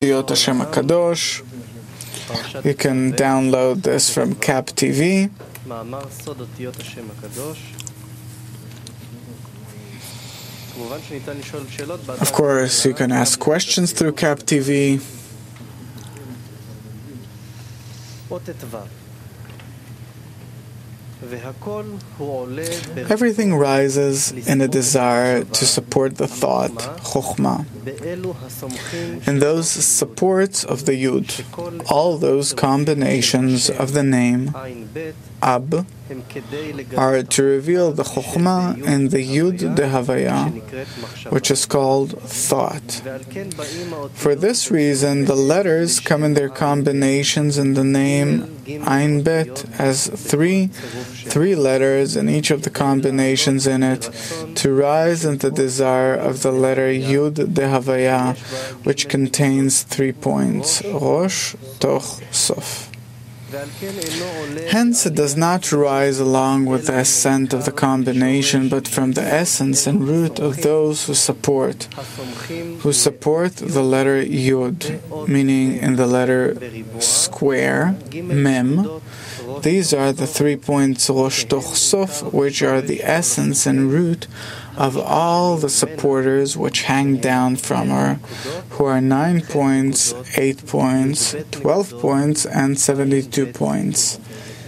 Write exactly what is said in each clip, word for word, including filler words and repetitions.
Yot Hashem HaKadosh. You can download this from Cap T V. Of course, you can ask questions through Cap T V. Everything rises in a desire to support the thought, Chokhmah. And those supports of the Yud, all those combinations of the name, Ab, are to reveal the Chokhmah in the Yud Dehavaya, which is called thought. For this reason, the letters come in their combinations in the name Ein Bet as three, three letters in each of the combinations in it, to rise in the desire of the letter Yud Dehavaya, which contains three points, Rosh, Toch, Sof. Hence, it does not rise along with the ascent of the combination, but from the essence and root of those who support, who support the letter Yud, meaning in the letter square, Mem. These are the three points Rosh, Toch, Sof, which are the essence and root of all the supporters which hang down from her, who are nine points, eight points, twelve points, and seventy-two points.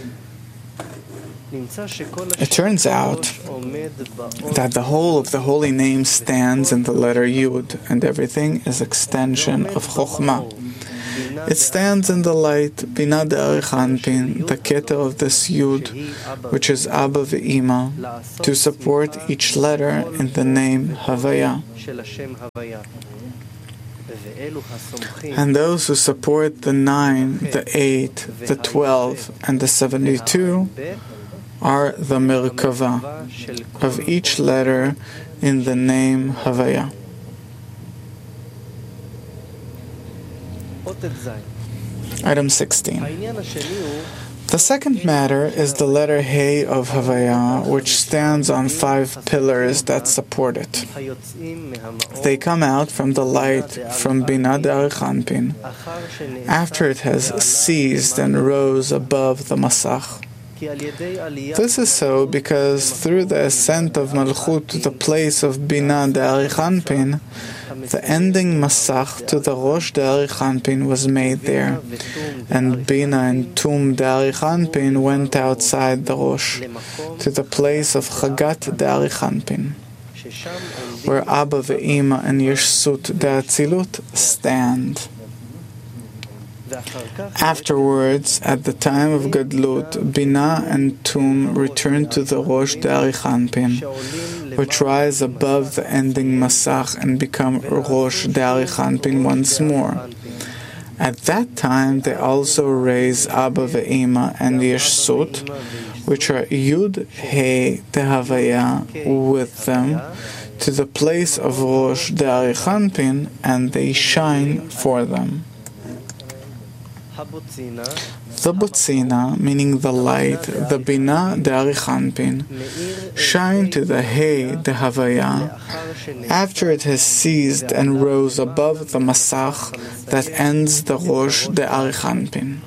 It turns out that the whole of the holy name stands in the letter Yud, and everything is extension of Chokhmah. It stands in the light, Bina De'arich Anpin, the keter of this Yud, which is Abba ve'Ima, to support each letter in the name Havaya. And those who support the nine, the eight, the twelve, and the seventy-two are the Merkava of each letter in the name Havaya. Item sixteen. The second matter is the letter Hey of Havaya, which stands on five pillars that support it. They come out from the light from Bina De'arich Anpin, after it has ceased and rose above the Masach. This is so because through the ascent of Malchut to the place of Bina De'arich Anpin, the ending Masach to the Rosh De'arich Anpin was made there, and Bina and Tum De'arich Anpin went outside the Rosh to the place of Chagat De'arich Anpin, where Abba ve'Ima and Yeshut De'atzilut stand. Afterwards, at the time of Gadlut, Bina and Tum returned to the Rosh De'arich Anpin, which rise above the ending Masach and become Rosh De'arich Anpin once more. At that time, they also raise Abba ve'Ima and Yeshut, which are Yud He Dehavaya, with them, to the place of Rosh De'arich Anpin, and they shine for them. The Botzina, meaning the light, the Bina De'arich Anpin, shine to the Hey Dehavaya, after it has ceased and rose above the Masach that ends the Rosh De'arich Anpin.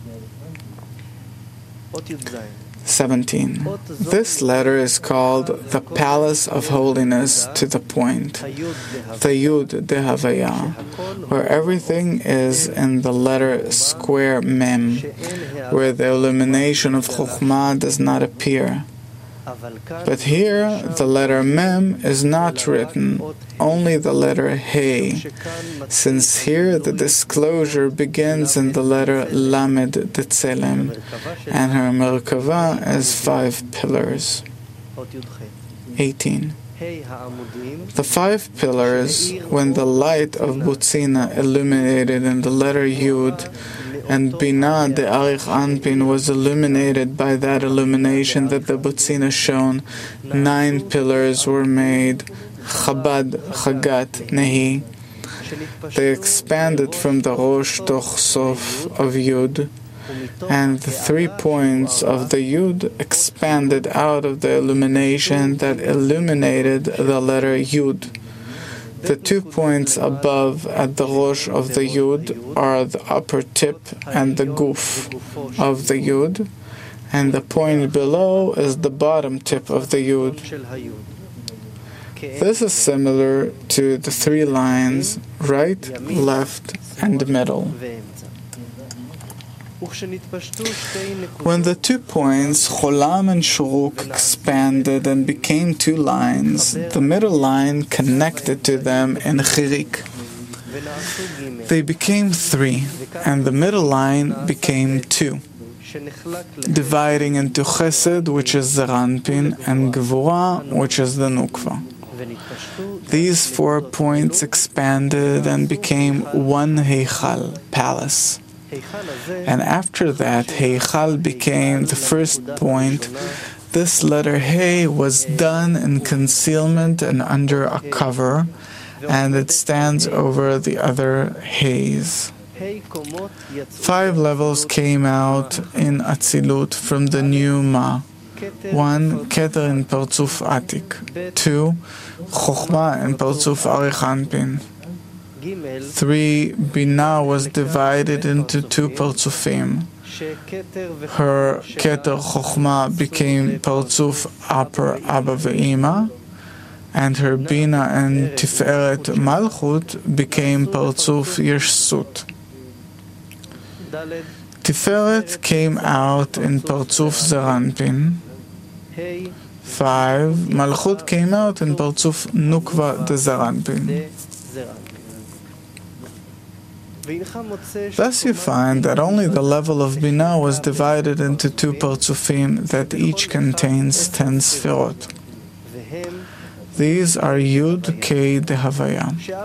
seventeen. This letter is called the Palace of Holiness to the point, the Yud Dehavaya, where everything is in the letter square Mem, where the illumination of Chokhmah does not appear. But here the letter Mem is not written, only the letter Hey, since here the disclosure begins in the letter Lamed Detzelem, and her Merkava as five pillars. eighteen. The five pillars, when the light of Botzina illuminated in the letter Yud, and Bina De'arich Anpin was illuminated by that illumination that the Botzina shone, nine pillars were made, Chabad, Chagat, Nehi. They expanded from the Rosh Toch Sof of Yud, and the three points of the Yud expanded out of the illumination that illuminated the letter Yud. The two points above at the Rosh of the Yud are the upper tip and the Guf of the Yud, and the point below is the bottom tip of the Yud. This is similar to the three lines, right, left, and middle. When the two points, Cholam and Shuruk, expanded and became two lines, the middle line connected to them in Chirik. They became three, and the middle line became two, dividing into Chesed, which is the Ranpin, and Gevurah, which is the Nukva. These four points expanded and became one Heichal, palace. And after that, Heichal became the first point. This letter He was done in concealment and under a cover, and it stands over the other He's. Five levels came out in Atzilut from the new Ma. One, Keter in Parzuf Atik. Two, Chochma in Parzuf Arichanpin. Three, Binah was divided into two Parzufim. Her Keter Chochma became Parzuf Upper Abba Ve'ima, and her Bina and Tiferet Malchut became Parzuf Yeshsut. Tiferet came out in Parzuf Zeranpin. Five, Malchut came out in Parzuf Nukva de Zeranpin. Thus you find that only the level of Binah was divided into two Parzufim that each contains ten Sfirot. These are Yud Kei de Havaya.